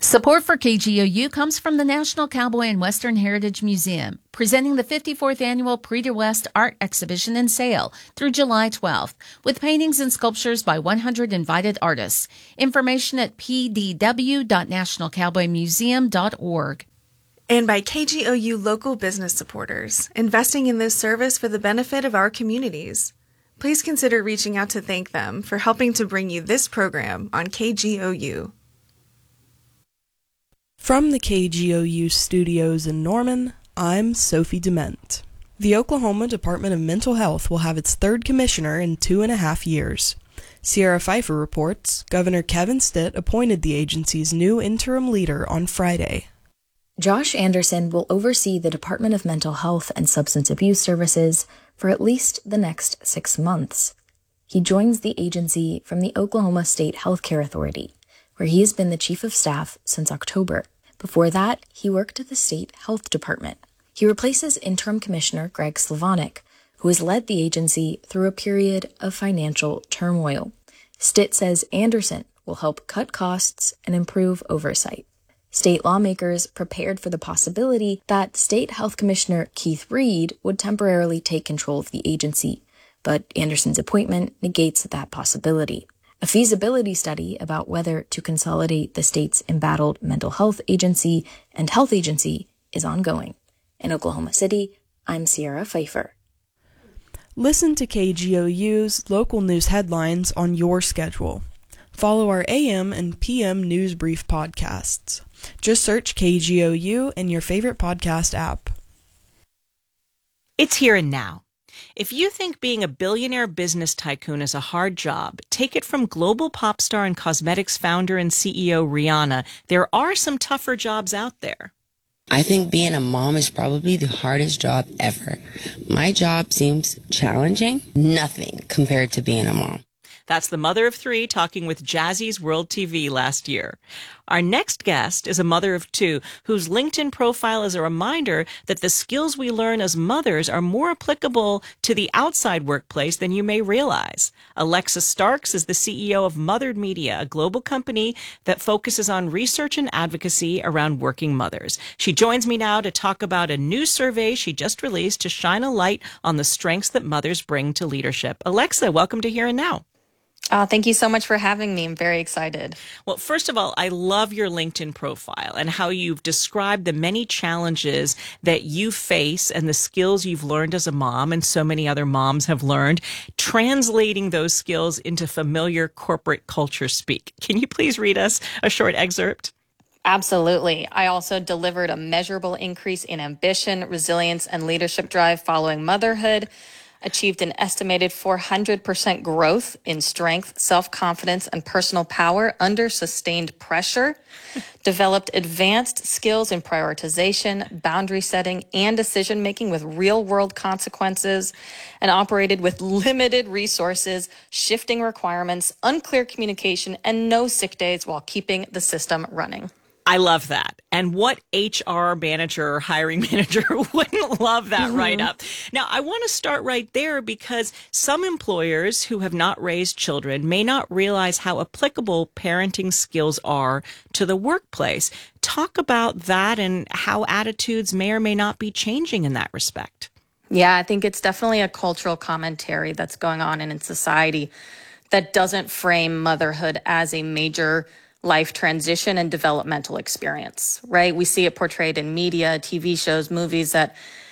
Support for KGOU comes from the National Cowboy and Western Heritage Museum, presenting the 54th Annual Prix de West Art Exhibition and Sale through July 12th, with paintings and sculptures by 100 invited artists. Information at pdw.nationalcowboymuseum.org. And by KGOU local business supporters, investing in this service for the benefit of our communities. Please consider reaching out to thank them for helping to bring you this program on KGOU. From the KGOU studios in Norman, I'm Sophie Dement. The Oklahoma Department of Mental Health will have its third commissioner in 2.5 years. Sierra Pfeiffer reports Governor Kevin Stitt appointed the agency's new interim leader on Friday. Josh Anderson will oversee the Department of Mental Health and Substance Abuse Services for at least the next 6 months. He joins the agency from the Oklahoma State Healthcare Authority, where he has been the chief of staff since October. Before that, he worked at the state health department. He replaces interim commissioner Greg Slavonic, who has led the agency through a period of financial turmoil. Stitt says Anderson will help cut costs and improve oversight. State lawmakers prepared for the possibility that State Health Commissioner Keith Reed would temporarily take control of the agency, but Anderson's appointment negates that possibility. A feasibility study about whether to consolidate the state's embattled mental health agency and health agency is ongoing. In Oklahoma City, I'm Sierra Pfeiffer. Listen to KGOU's local news headlines on your schedule. Follow our AM and PM News Brief podcasts. Just search KGOU in your favorite podcast app. It's here and now. If you think being a billionaire business tycoon is a hard job, take it from global pop star and cosmetics founder and CEO Rihanna. There are some tougher jobs out there. I think being a mom is probably the hardest job ever. My job seems challenging, nothing compared to being a mom. That's the mother of 3 talking with Jazzy's World TV last year. Our next guest is a mother of 2 whose LinkedIn profile is a reminder that the skills we learn as mothers are more applicable to the outside workplace than you may realize. Alexa Starks is the CEO of Mothered Media, a global company that focuses on research and advocacy around working mothers. She joins me now to talk about a new survey she just released to shine a light on the strengths that mothers bring to leadership. Alexa, welcome to Here and Now. Thank you so much for having me. I'm very excited. Well, first of all, I love your LinkedIn profile and how you've described the many challenges that you face and the skills you've learned as a mom and so many other moms have learned, translating those skills into familiar corporate culture speak. Can you please read us a short excerpt? Absolutely. I also delivered a measurable increase in ambition, resilience, and leadership drive following motherhood. Achieved an estimated 400% growth in strength, self-confidence, and personal power under sustained pressure, developed advanced skills in prioritization, boundary setting, and decision-making with real-world consequences, and operated with limited resources, shifting requirements, unclear communication, and no sick days while keeping the system running. I love that. And what HR manager or hiring manager wouldn't love that write-up? Now, I want to start right there because some employers who have not raised children may not realize how applicable parenting skills are to the workplace. Talk about that and how attitudes may or may not be changing in that respect. Yeah, I think it's definitely a cultural commentary that's going on in society that doesn't frame motherhood as a major life transition and developmental experience, right? We see it portrayed in media, TV shows, movies that